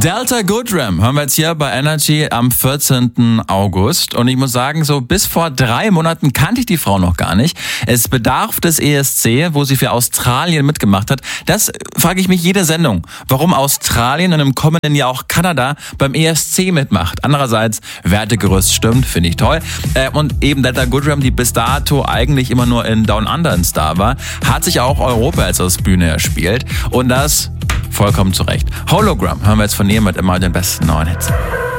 Delta Goodrem hören wir jetzt hier bei Energy am 14. August. Und ich muss sagen, so bis vor 3 Monaten kannte ich die Frau noch gar nicht. Es bedarf des ESC, wo sie für Australien mitgemacht hat. Das frage ich mich jede Sendung. Warum Australien und im kommenden Jahr auch Kanada beim ESC mitmacht. Andererseits, Wertegerüst stimmt, finde ich toll. Und eben Delta Goodrem, die bis dato eigentlich immer nur in Down Under ein Star war, hat sich auch Europa als aus Bühne erspielt. Und das vollkommen zu Recht. Hologram hören wir jetzt von ihr mit immer den besten neuen Hits.